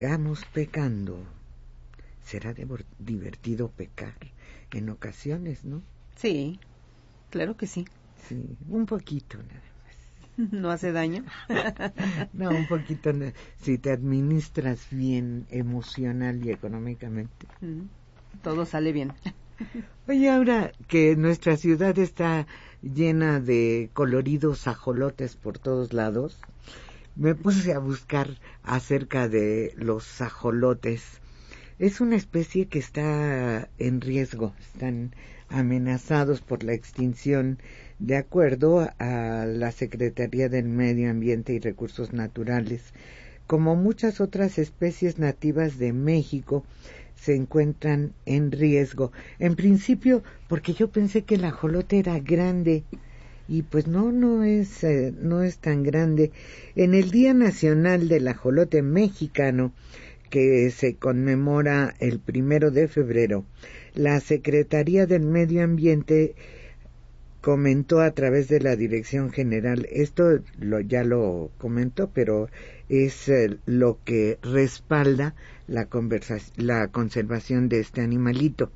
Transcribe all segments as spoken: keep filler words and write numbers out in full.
Sigamos pecando. Será devor- divertido pecar en ocasiones, ¿no? Sí, claro que sí. Sí, un poquito nada más. ¿No hace daño? No, un poquito na- si te administras bien emocional y económicamente. Mm, Todo sale bien. Oye, ahora que nuestra ciudad está llena de coloridos ajolotes por todos lados, me puse a buscar acerca de los ajolotes. Es una especie que está en riesgo, están amenazados por la extinción de acuerdo a la Secretaría del Medio Ambiente y Recursos Naturales. Como muchas otras especies nativas de México, se encuentran en riesgo. En principio, porque yo pensé que el ajolote era grande, y pues no, no es, eh, no es tan grande. En el Día Nacional del Ajolote Mexicano, que se conmemora el primero de febrero, la Secretaría del Medio Ambiente comentó a través de la Dirección General, esto lo, ya lo comentó, pero es eh, lo que respalda la, la conservación de este animalito.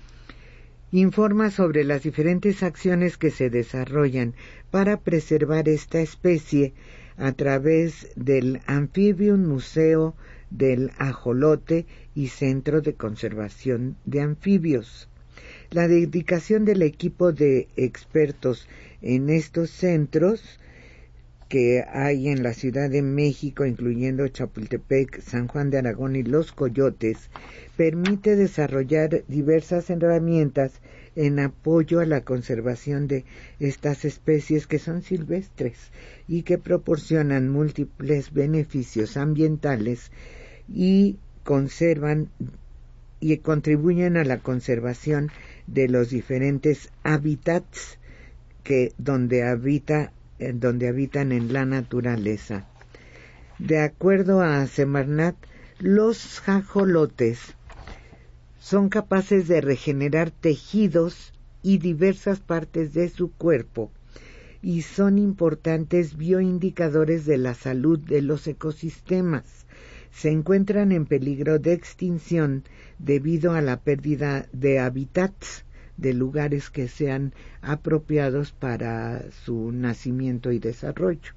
Informa sobre las diferentes acciones que se desarrollan para preservar esta especie a través del Amphibian Museo del Ajolote y Centro de Conservación de Anfibios. La dedicación del equipo de expertos en estos centros que hay en la Ciudad de México, incluyendo Chapultepec, San Juan de Aragón y Los Coyotes, permite desarrollar diversas herramientas en apoyo a la conservación de estas especies que son silvestres y que proporcionan múltiples beneficios ambientales y conservan y contribuyen a la conservación de los diferentes hábitats que donde habita donde habitan en la naturaleza. De acuerdo a Semarnat, los ajolotes son capaces de regenerar tejidos y diversas partes de su cuerpo y son importantes bioindicadores de la salud de los ecosistemas. Se encuentran en peligro de extinción debido a la pérdida de hábitats de lugares que sean apropiados para su nacimiento y desarrollo.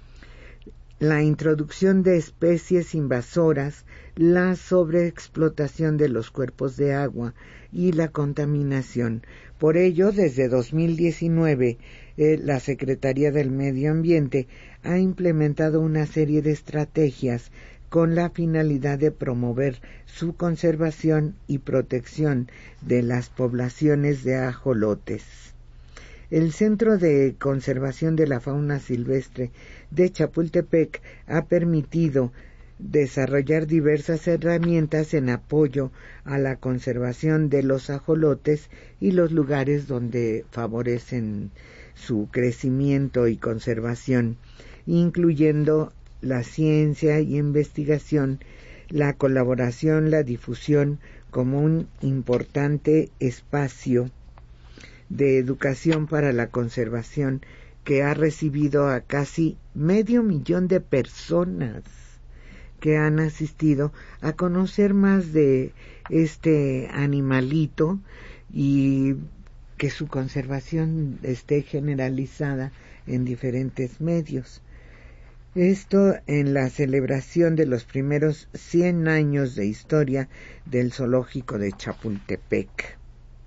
La introducción de especies invasoras, la sobreexplotación de los cuerpos de agua y la contaminación. Por ello, desde dos mil diecinueve, eh, la Secretaría del Medio Ambiente ha implementado una serie de estrategias con la finalidad de promover su conservación y protección de las poblaciones de ajolotes. El Centro de Conservación de la Fauna Silvestre de Chapultepec ha permitido desarrollar diversas herramientas en apoyo a la conservación de los ajolotes y los lugares donde favorecen su crecimiento y conservación, incluyendo la ciencia y investigación, la colaboración, la difusión como un importante espacio de educación para la conservación que ha recibido a casi medio millón de personas que han asistido a conocer más de este animalito y que su conservación esté generalizada en diferentes medios. Esto en la celebración de los primeros cien años de historia del zoológico de Chapultepec.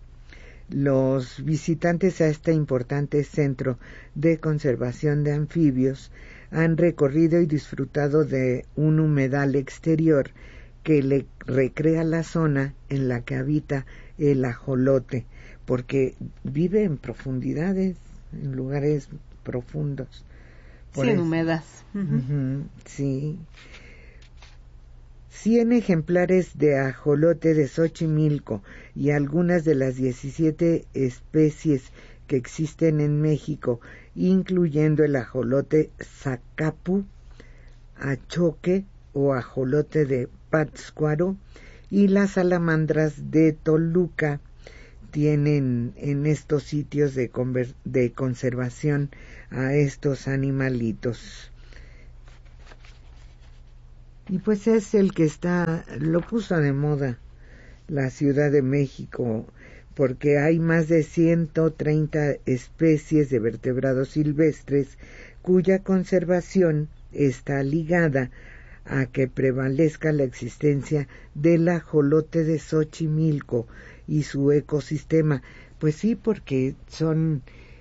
Los visitantes a este importante centro de conservación de anfibios han recorrido y disfrutado de un humedal exterior que le recrea la zona en la que habita el ajolote, porque vive en profundidades, en lugares profundos. Por sí, en húmedas. Uh-huh. Uh-huh, sí. Cien ejemplares de ajolote de Xochimilco y algunas de las diecisiete especies que existen en México, incluyendo el ajolote zacapu, achoque o ajolote de Pátzcuaro y las salamandras de Toluca, tienen en estos sitios de, conver- de conservación a estos animalitos. Y pues es el que está, lo puso de moda la Ciudad de México, porque hay más de ciento treinta especies de vertebrados silvestres cuya conservación está ligada a que prevalezca la existencia del ajolote de Xochimilco y su ecosistema. Pues sí, porque son,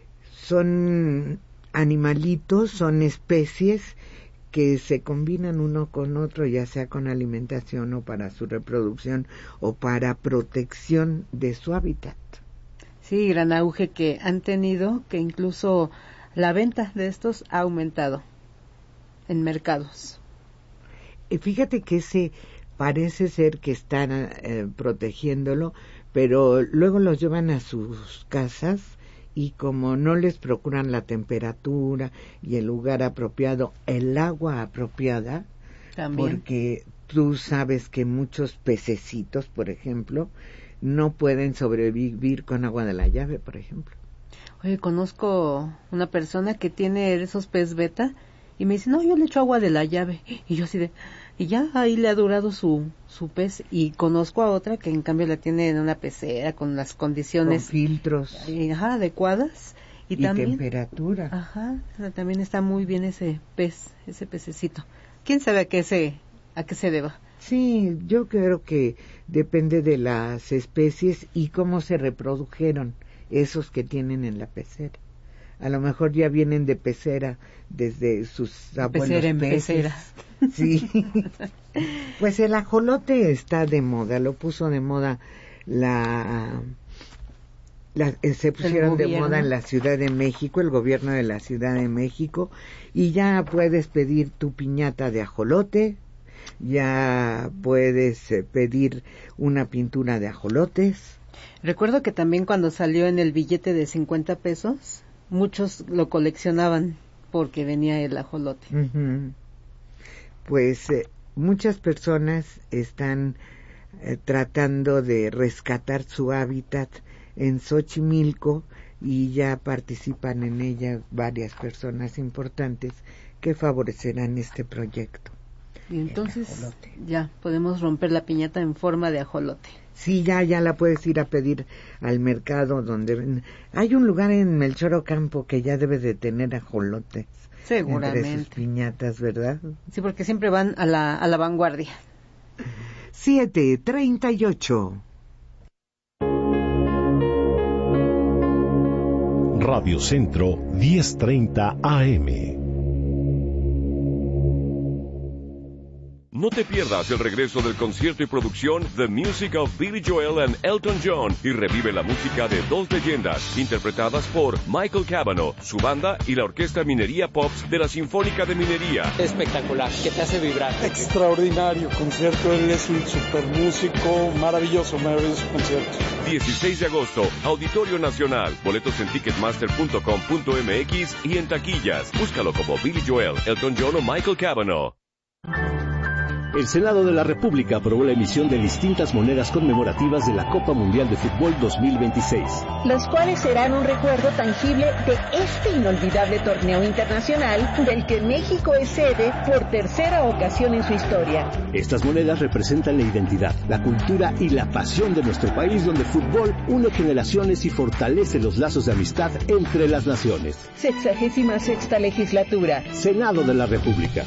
son animalitos, son especies que se combinan uno con otro, ya sea con alimentación o para su reproducción o para protección de su hábitat. Sí, gran auge que han tenido, que incluso la venta de estos ha aumentado en mercados. Y fíjate que ese parece ser que están eh, protegiéndolo, pero luego los llevan a sus casas y como no les procuran la temperatura y el lugar apropiado, el agua apropiada, también, porque tú sabes que muchos pececitos, por ejemplo, no pueden sobrevivir con agua de la llave, por ejemplo. Oye, conozco una persona que tiene esos pez beta y me dice, no, yo le echo agua de la llave. Y yo así de, y ya ahí le ha durado su su pez. Y conozco a otra que en cambio la tiene en una pecera con las condiciones, con filtros, eh, ajá, adecuadas y, y también temperatura. Ajá, también está muy bien ese pez, ese pececito. ¿Quién sabe a qué se a qué se deba? Sí, yo creo que depende de las especies y cómo se reprodujeron esos que tienen en la pecera. A lo mejor ya vienen de pecera desde sus abuelos pecera en peces. pecera. Sí. Pues el ajolote está de moda, lo puso de moda la, la se pusieron de moda en la Ciudad de México, el gobierno de la Ciudad de México, y ya puedes pedir tu piñata de ajolote, ya puedes eh, pedir una pintura de ajolotes. Recuerdo que también cuando salió en el billete de cincuenta pesos, muchos lo coleccionaban porque venía el ajolote. Uh-huh. Pues eh, muchas personas están eh, tratando de rescatar su hábitat en Xochimilco y ya participan en ella varias personas importantes que favorecerán este proyecto. Y entonces ya podemos romper la piñata en forma de ajolote. Sí, ya, ya la puedes ir a pedir al mercado donde... Hay un lugar en Melchor Ocampo que ya debe de tener ajolotes. Seguramente. Entre sus piñatas, ¿verdad? Sí, porque siempre van a la, a la vanguardia. siete treinta y ocho. Radio Centro diez treinta A M. No te pierdas el regreso del concierto y producción The Music of Billy Joel and Elton John y revive la música de dos leyendas interpretadas por Michael Cavanaugh, su banda y la Orquesta Minería Pops de la Sinfónica de Minería. Espectacular, que te hace vibrar. Extraordinario concierto, él es un super músico, maravilloso, maravilloso concierto. dieciséis de agosto, Auditorio Nacional, boletos en ticketmaster punto com punto m x y en taquillas. Búscalo como Billy Joel, Elton John o Michael Cavanaugh. El Senado de la República aprobó la emisión de distintas monedas conmemorativas de la Copa Mundial de Fútbol dos mil veintiséis. Las cuales serán un recuerdo tangible de este inolvidable torneo internacional del que México es sede por tercera ocasión en su historia. Estas monedas representan la identidad, la cultura y la pasión de nuestro país, donde el fútbol une generaciones y fortalece los lazos de amistad entre las naciones. Sexagésima sexta legislatura. Senado de la República.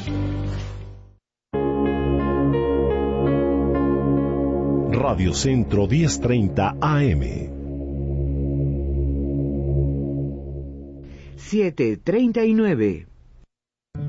Radio Centro diez treinta A M. siete treinta y nueve.